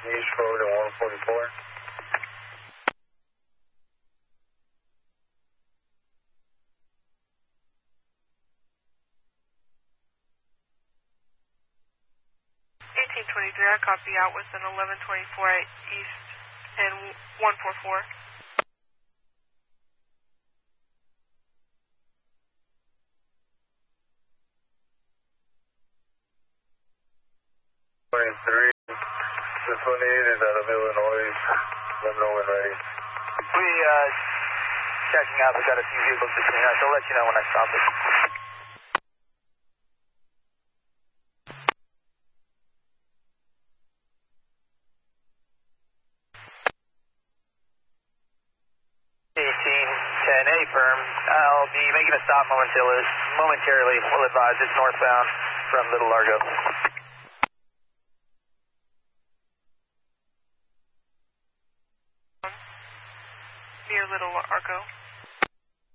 East Road at 144. I copy out with an 1124 at East and 144. The 28 is out of Illinois. Let me know when ready. We checking out. We got a few vehicles between us. I'll let you know when I stop it. Firm. I'll be making a stop momentarily. We'll advise it's northbound from Little Largo. Near Little Largo.